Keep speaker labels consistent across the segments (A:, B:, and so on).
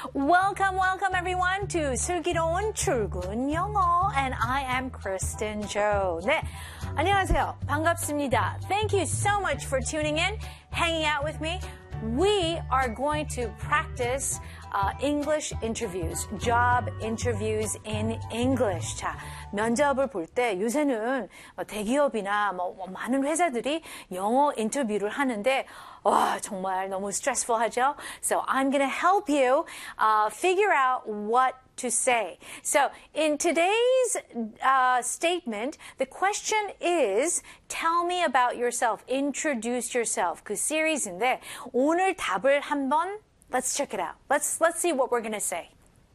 A: Welcome everyone to 슬기로운 출근 영어 and I am Kristen Jo. 네, 안녕하세요. 반갑습니다. Thank you so much for tuning in, hanging out with me. We are going to practice English interviews, job interviews in English. 자, 면접을 볼 때 요새는 대기업이나 많은 회사들이 영어 인터뷰를 하는데 와, 정말 너무 stressful 하죠? So I'm going to help you figure out what to say. So in today's statement, the question is, tell me about yourself, introduce yourself. 그 시리즈인데 오늘 답을 한번 let's check it out. Let's see what we're going to say.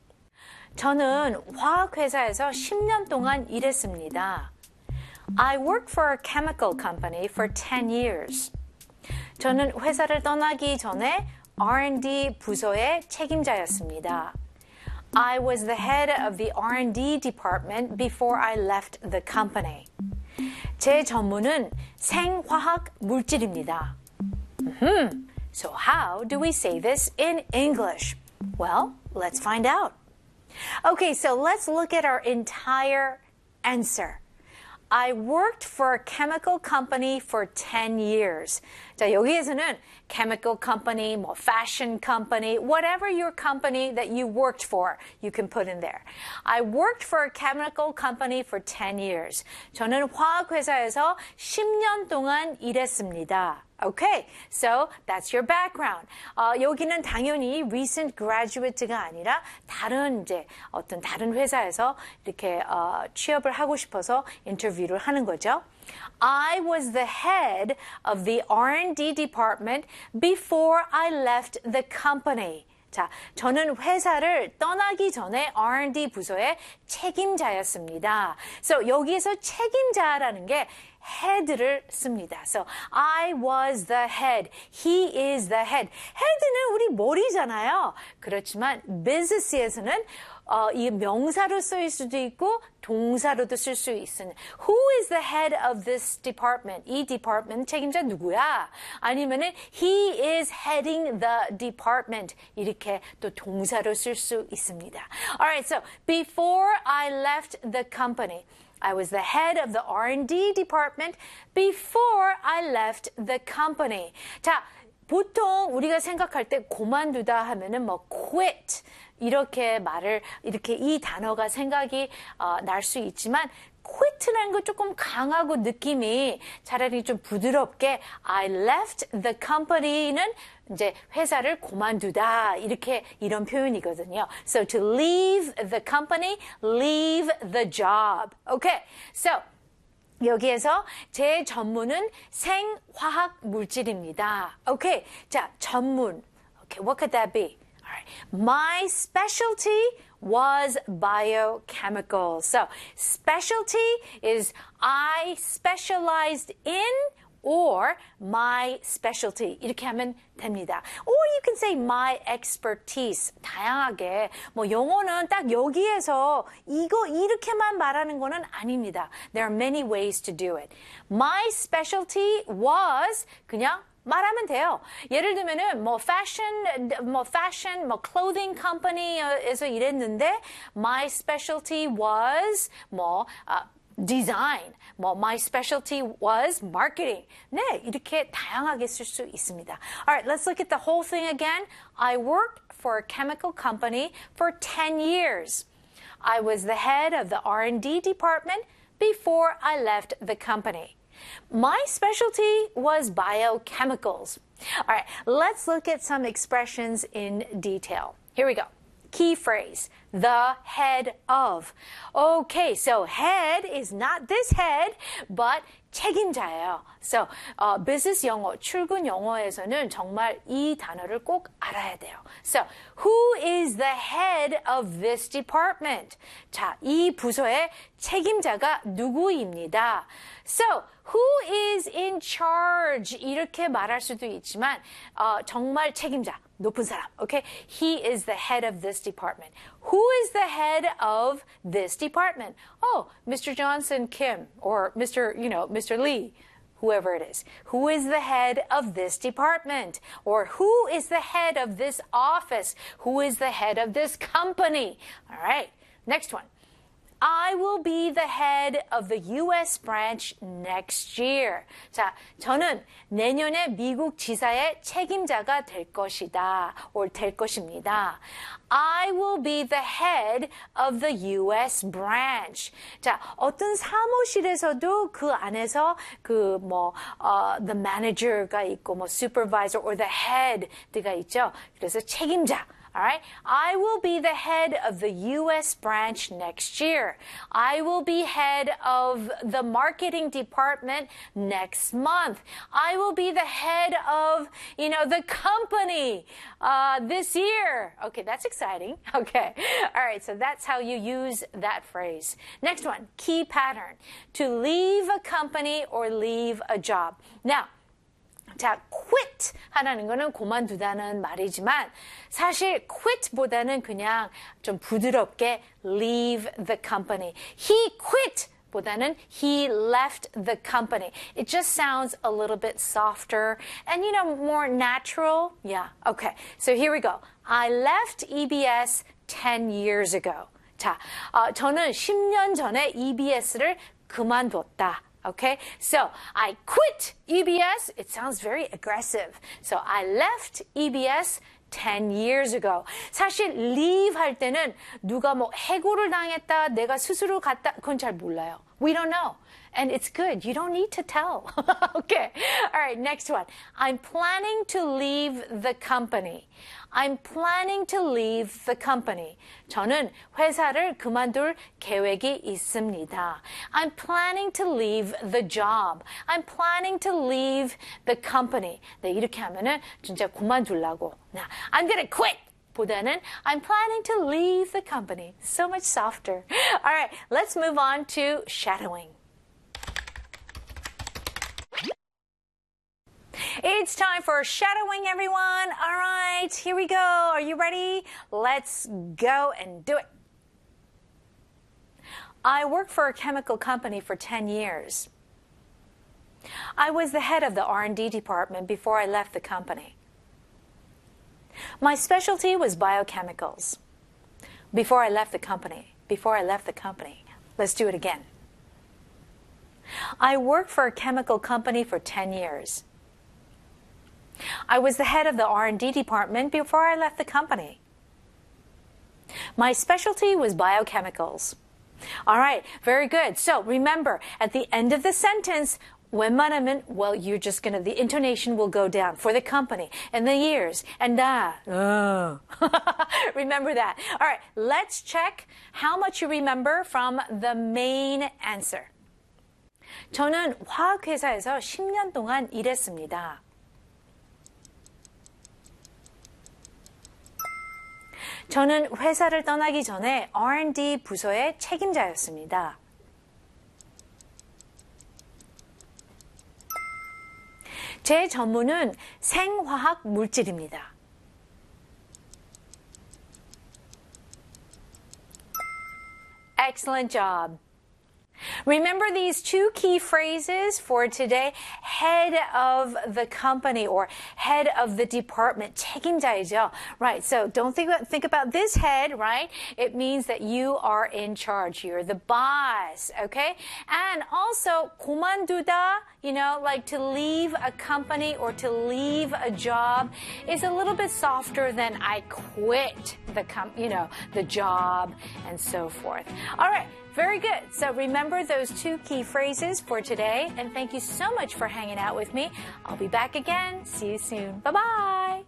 A: 저는 화학회사에서 10년 동안 일했습니다. I worked for a chemical company for 10 years. 저는 회사를 떠나기 전에 R&D 부서의 책임자였습니다. I was the head of the R&D department before I left the company. 제 전문은 생화학 물질입니다. So how do we say this in English? Well, let's find out. Okay, so let's look at our entire answer. I worked for a chemical company for 10 years. 자, 여기에서는 chemical company, fashion company, whatever your company that you worked for, you can put in there. I worked for a chemical company for 10 years. 저는 화학회사에서 10년 동안 일했습니다. Okay, so that's your background. 여기는 당연히 recent graduate가 아니라 어떤 다른 회사에서 이렇게 취업을 하고 싶어서 인터뷰를 하는 거죠. I was the head of the R&D department before I left the company. 자, 저는 회사를 떠나기 전에 R&D 부서의 책임자였습니다. So 여기에서 책임자라는 게 head를 씁니다. So I was the head. He is the head. head는 우리 머리잖아요. 그렇지만 business에서는 이 명사로 쓰일 수도 있고 동사로도 쓸 수 있는 Who is the head of this department? 이 department 책임자 누구야? 아니면은 He is heading the department. 이렇게 또 동사로 쓸 수 있습니다. Alright, so before I left the company, I was the head of the R&D department before I left the company. 자, 보통 우리가 생각할 때 그만두다 하면은 quit 이렇게 이 단어가 생각이 날 수 있지만 quit라는 거 조금 강하고 느낌이 차라리 좀 부드럽게 I left the company는 이제 회사를 그만두다 이런 표현이거든요. So to leave the company, leave the job. Okay, so 여기에서 제 전문은 생화학 물질입니다. Okay, 자 전문. Okay, what could that be? All right, my specialty was biochemicals. So specialty is I specialized in or my specialty. 이렇게 하면 됩니다. Or you can say my expertise. 다양하게. 영어는 딱 여기에서 이렇게만 말하는 거는 아닙니다. There are many ways to do it. My specialty was 그냥 말하면 돼요. 예를 들면은 fashion, clothing company에서 일했는데 my specialty was design. My specialty was marketing. 네, 이렇게 다양하게 쓸 수 있습니다. Alright, let's look at the whole thing again. I worked for a chemical company for 10 years. I was the head of the R&D department before I left the company. My specialty was biochemicals. Alright, let's look at some expressions in detail. Here we go. Key phrase, the head of. Okay, so head is not this head, but 책임자예요. So, business 영어, 출근 영어에서는 정말 이 단어를 꼭 알아야 돼요. So, who is the head of this department? 자, 이 부서의 책임자가 누구입니다. So, who is in charge? 이렇게 말할 수도 있지만, 정말 책임자. 높은 사람, okay? He is the head of this department. Who is the head of this department? Oh, Mr. Johnson Kim or Mr. Lee. whoever it is. Who is the head of this department? Or who is the head of this office? Who is the head of this company? All right, next one. I will be the head of the US branch next year. 자, 저는 내년에 미국 지사의 책임자가 될 것이다. or 될 것입니다. I will be the head of the US branch. 자, 어떤 사무실에서도 그 안에서 the manager가 있고, supervisor or the head가 있죠. 그래서 책임자. All right. I will be the head of the U.S. branch next year. I will be head of the marketing department next month. I will be the head of, the company, this year. Okay. That's exciting. Okay. All right. So that's how you use that phrase. Next one. Key pattern. To leave a company or leave a job. Now, 자, quit 하라는 거는 그만두다는 말이지만 사실 quit보다는 그냥 좀 부드럽게 leave the company. He quit 보다는 he left the company. It just sounds a little bit softer and, more natural. Yeah, okay. So here we go. I left EBS 10 years ago. 자, 저는 10년 전에 EBS를 그만뒀다. Okay, so I quit EBS. It sounds very aggressive. So I left EBS 10 years ago. 사실 leave 할 때는 누가 해고를 당했다, 내가 스스로 갔다, 그건 잘 몰라요. We don't know. And it's good. You don't need to tell. Okay. All right, next one. I'm planning to leave the company. I'm planning to leave the company. 저는 회사를 그만둘 계획이 있습니다. I'm planning to leave the job. I'm planning to leave the company. 네, 이렇게 하면은 진짜 그만두려고. Now, I'm gonna quit. 보다는 I'm planning to leave the company. So much softer. All right, let's move on to shadowing. It's time for shadowing, everyone. All right, here we go. Are you ready? Let's go and do it. I worked for a chemical company for 10 years. I was the head of the R&D department before I left the company. My specialty was biochemicals. Before I left the company. Let's do it again. I worked for a chemical company for 10 years. I was the head of the R&D department before I left the company. My specialty was biochemicals. All right, very good. So remember, at the end of the sentence, 웬만하면, well, the intonation will go down for the company and the years and remember that. All right, let's check how much you remember from the main answer. 저는 화학회사에서 10년 동안 일했습니다. 저는 회사를 떠나기 전에 R&D 부서의 책임자였습니다. 제 전문은 생화학 물질입니다. Excellent job. Remember these two key phrases for today. Head of the company or head of the department. 책임자이죠. Right. So don't think about this head, right? It means that you are in charge. You're the boss. Okay? And also, 그만두다, like to leave a company or to leave a job is a little bit softer than I quit the job and so forth. All right. Very good. So remember those two key phrases for today. And thank you so much for hanging out with me. I'll be back again. See you soon. Bye-bye.